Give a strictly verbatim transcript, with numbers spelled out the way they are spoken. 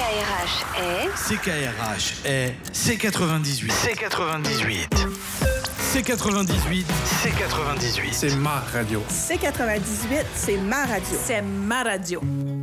R H est... C K R H est C quatre-vingt-dix-huit. C quatre-vingt-dix-huit. C quatre-vingt-dix-huit. C quatre-vingt-dix-huit. C'est ma radio. C quatre-vingt-dix-huit, c'est ma radio. C'est ma radio.